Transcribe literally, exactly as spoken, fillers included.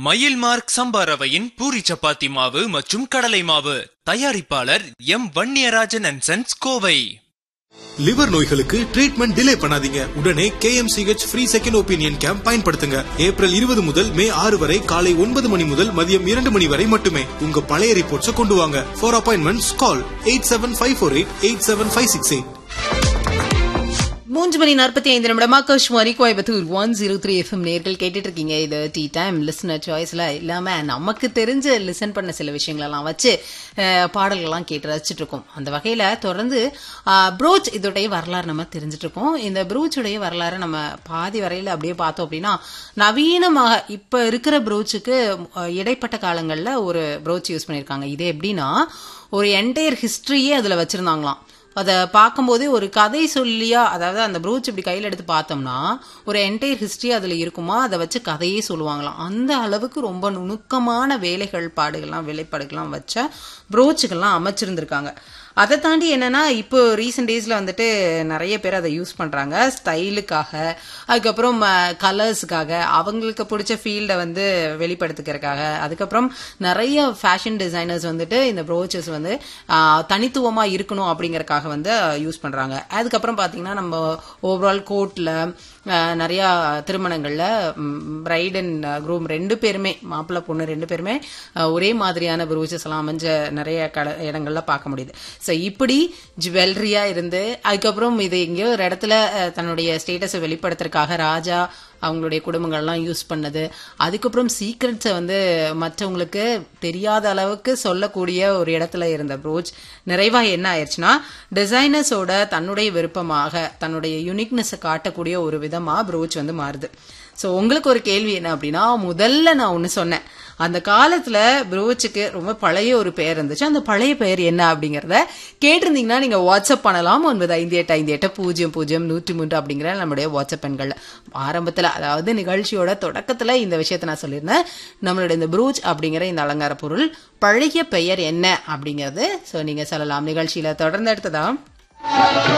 மயில் மார்க் சம்பா ரவையின் பூரி சப்பாத்தி மாவு மற்றும் கடலை மாவு. தயாரிப்பாளர் M Vanniyarajan and sons, Kovai. Liver நோய்களுக்கு ட்ரீட்மெண்ட் டிலே பண்ணாதீங்க. உடனே K M C H free second opinion camp பயன்படுத்துங்க. ஏப்ரல் இருபது முதல் மே ஆறு வரை காலை ஒன்பது மணி முதல் மதியம் இரண்டு மணி வரை மட்டுமே. உங்க பழைய ரிப்போர்ட்ஸ் கொண்டு வாங்க. For appointments call eight seven five four eight eight seven five six eight. மூன்று மணி நாற்பத்தி ஐந்து நிமிடம் Akashvani Coimbatore one zero three FM நேர்கள் கேட்டுட்டு இருக்கீங்க. இது டீ டைம் லிசனர் சாய்ஸ்ல இல்லாம நமக்கு தெரிஞ்ச லிசன் பண்ண சில விஷயங்களெல்லாம் வச்சு பாடல்கள்லாம் கேட்டு ரசிச்சுட்டு இருக்கோம். அந்த வகையில தொடர்ந்து ப்ரூச் இதோடைய வரலாறு நம்ம தெரிஞ்சுட்டு இருக்கோம். இந்த ப்ரூச்சுடைய வரலாறு நம்ம பாதி வரையில அப்படியே பார்த்தோம் அப்படின்னா, நவீனமாக இப்ப இருக்கிற ப்ரூச்சுக்கு இடைப்பட்ட காலங்கள்ல ஒரு ப்ரூச் யூஸ் பண்ணிருக்காங்க. இது எப்படின்னா, ஒரு என்டையர் ஹிஸ்டரியே அதுல வச்சிருந்தாங்களாம். அதை பார்க்கும்போதே ஒரு கதை சொல்லியா, அதாவது அந்த ப்ரூச் இப்படி கையில் எடுத்து பார்த்தோம்னா ஒரு என்டையர் ஹிஸ்டரி அதில் இருக்குமா, அதை வச்சு கதையே சொல்லுவாங்களாம். அந்த அளவுக்கு ரொம்ப நுணுக்கமான வேலைகள் பாடுகள்லாம் வேலைப்பாடுகள்லாம் வச்ச ப்ரூச்சுகள்லாம் அமைச்சிருந்திருக்காங்க. அதை தாண்டி என்னன்னா, இப்போ ரீசெண்ட் டேஸ்ல வந்துட்டு நிறைய பேர் அதை யூஸ் பண்றாங்க ஸ்டைலுக்காக, அதுக்கப்புறம் கலர்ஸுக்காக, அவங்களுக்கு பிடிச்ச ஃபீல்டை வந்து வெளிப்படுத்திக்கிறதுக்காக. அதுக்கப்புறம் நிறைய ஃபேஷன் டிசைனர்ஸ் வந்துட்டு இந்த ப்ரோச்சஸ் வந்து தனித்துவமா இருக்கணும் அப்படிங்கறதுக்காக வந்து யூஸ் பண்றாங்க. அதுக்கப்புறம் பாத்தீங்கன்னா, நம்ம ஓவரால் கோட்ல நிறைய திருமணங்கள்ல பிரைட் அண்ட் க்ரூம் ரெண்டு பேருமே, மாப்பிள்ளை பொண்ணு ரெண்டு பேருமே ஒரே மாதிரியான ப்ரூச்சஸ் எல்லாம் அமைஞ்ச நிறைய இடங்கள்ல பார்க்க முடியுது. ஸோ இப்படி ஜுவல்லரியா இருந்து, அதுக்கப்புறம் இது எங்கேயோ ஒரு இடத்துல தன்னுடைய ஸ்டேட்டஸை வெளிப்படுத்துறதுக்காக ராஜா அவங்களுடைய குடும்பங்கள்லாம் யூஸ் பண்ணது. அதுக்கப்புறம் சீக்ரெட்ஸை வந்து மற்றவங்களுக்கு தெரியாத அளவுக்கு சொல்லக்கூடிய ஒரு இடத்துல இருந்த ப்ரோச் நிறைவாக என்ன ஆயிடுச்சுன்னா, டிசைனர்ஸோட தன்னுடைய விருப்பமாக தன்னுடைய யூனிக்னஸை காட்டக்கூடிய ஒரு விதமா ப்ரோச் வந்து மாறுது. ஸோ உங்களுக்கு ஒரு கேள்வி என்ன அப்படின்னா, முதல்ல நான் ஒன்று சொன்னேன், அந்த காலத்துல ப்ரோச்சுக்கு ரொம்ப பழைய ஒரு பெயர் இருந்துச்சு. அந்த பழைய பெயர் என்ன அப்படிங்கறத கேட்டிருந்தீங்கன்னா நீங்க வாட்ஸ்அப் பண்ணலாம். ஒன்பது ஐந்து எட்டு ஐந்து எட்டு பூஜ்ஜியம் பூஜ்ஜியம் நூற்றி மூன்று அப்படிங்கிற நம்மளுடைய வாட்ஸ்அப் எண்கள்ல. ஆரம்பத்துல, அதாவது நிகழ்ச்சியோட தொடக்கத்துல இந்த விஷயத்த நான் சொல்லியிருந்தேன். நம்மளுடைய இந்த ப்ரூச் அப்படிங்கிற இந்த அலங்கார பொருள் பழைய பெயர் என்ன அப்படிங்கிறது ஸோ நீங்க சொல்லலாம். நிகழ்ச்சியில தொடர்ந்து எடுத்ததா